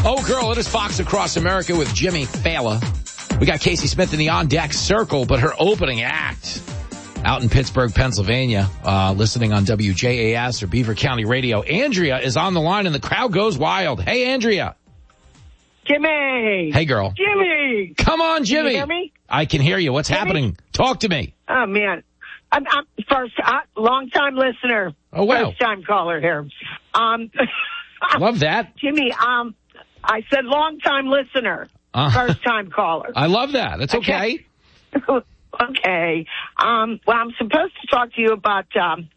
Oh, girl, it is Fox Across America with Jimmy Fallon. We got Casey Smith in the on-deck circle, but her opening act out in Pittsburgh, Pennsylvania, listening on WJAS or Beaver County Radio. Andrea is on the line, and the crowd goes wild. Hey, Andrea. Jimmy. Hey, girl. Jimmy. Come on, Jimmy. Can you hear me? I can hear you. What's happening? Talk to me. Oh, man. I'm long-time listener. Oh, wow. First-time caller here. Love that. Jimmy, I said long-time listener. First-time caller. I love that. That's okay. Okay. Well, I'm supposed to talk to you about,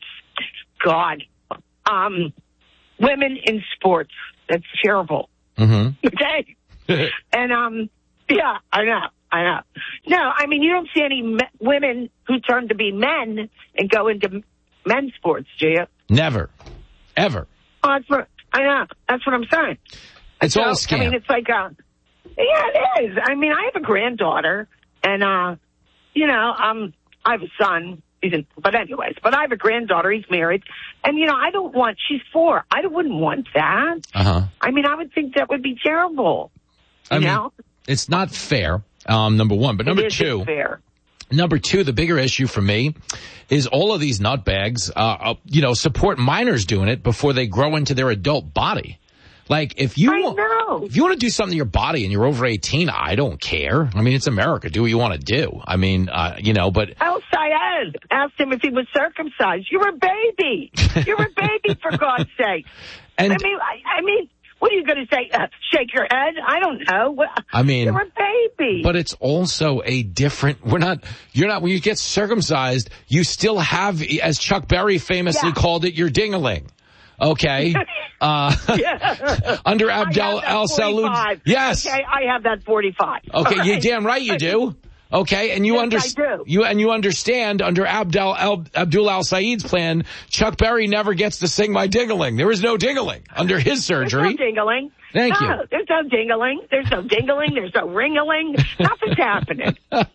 women in sports. That's terrible. Mm-hmm. Okay? And, yeah, I know. No, I mean, you don't see any women who turn to be men and go into men's sports, do you? Never. Ever. Oh, I know. That's what I'm saying. It's all a scam. I mean, it's like, yeah, it is. I mean, I have a granddaughter, and, I have a son. But I have a granddaughter. He's married. And, she's 4. I wouldn't want that. Uh-huh. I mean, I would think that would be terrible. You know? It's not fair, number one. But number two, fair. Number two, the bigger issue for me is all of these nutbags, support minors doing it before they grow into their adult body. Like, if you want to do something to your body and you're over 18, I don't care. I mean, it's America. Do what you want to do. I mean, but... El Sayed asked him if he was circumcised. You're a baby. You're a baby, for God's sake. And I mean, what are you going to say? Shake your head? I don't know. You're a baby. But it's also a different, when you get circumcised, you still have, as Chuck Berry famously called it, your ding-a-ling. Okay. Under Abdel Al-Salud. Yes. Okay, I have that 45. Okay, you're damn right you do. Okay, and you understand under Abdul Al-Said's plan, Chuck Berry never gets to sing My Ding-a-ling. There is no ding-a-ling under his surgery. There's no ding-a-ling. Thank you. There's no ding-a-ling. There's no ding-a-ling. There's no ring-a-ling. Nothing's happening. But,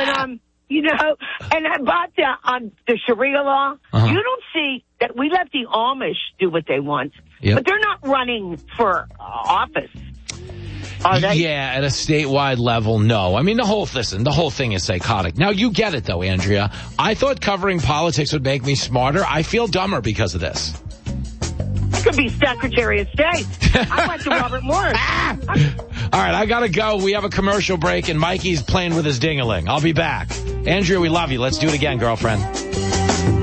and about the Sharia law, you don't see that we let the Amish do what they want. Yep. But they're not running for office. Are they? Yeah, at a statewide level, no. I mean, the whole thing is psychotic. Now, you get it, though, Andrea. I thought covering politics would make me smarter. I feel dumber because of this. I could be Secretary of State. I went to Robert Morris. All right, I got to go. We have a commercial break, and Mikey's playing with his ding-a-ling. I'll be back. Andrea, we love you. Let's do it again, girlfriend.